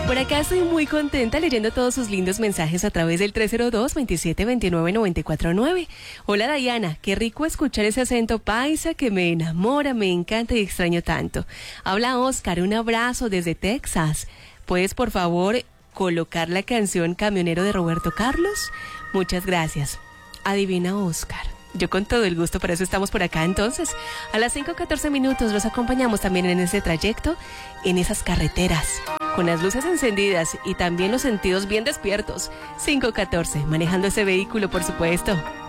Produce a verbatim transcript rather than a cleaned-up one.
Por acá estoy muy contenta leyendo todos sus lindos mensajes a través del tres cero dos, veintisiete veintinueve, noventa y cuatro nueve. Hola Dayana, qué rico escuchar ese acento paisa que me enamora, me encanta y extraño tanto. Habla Oscar, un abrazo desde Texas. ¿Puedes por favor colocar la canción Camionero de Roberto Carlos? Muchas gracias. Adivina Oscar. Yo con todo el gusto, para eso estamos por acá. Entonces, a las cinco catorce minutos los acompañamos también en ese trayecto, en esas carreteras, con las luces encendidas y también los sentidos bien despiertos. cinco catorce, manejando ese vehículo, por supuesto.